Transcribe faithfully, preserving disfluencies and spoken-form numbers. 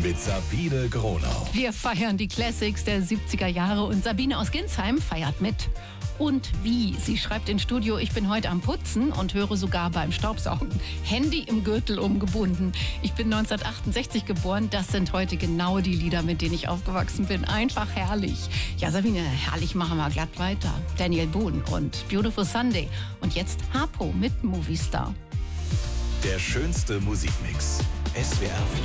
mit Sabine Gronau. Wir feiern die Classics der siebziger Jahre und Sabine aus Ginsheim feiert mit. Und wie? Sie schreibt ins Studio, ich bin heute am Putzen und höre sogar beim Staubsaugen. Handy im Gürtel umgebunden. Ich bin neunzehnhundertachtundsechzig geboren. Das sind heute genau die Lieder, mit denen ich aufgewachsen bin. Einfach herrlich. Ja, Sabine, herrlich machen wir glatt weiter. Daniel Boone und Beautiful Sunday. Und jetzt Harpo mit Movie Star. Der schönste Musikmix. S W R vier.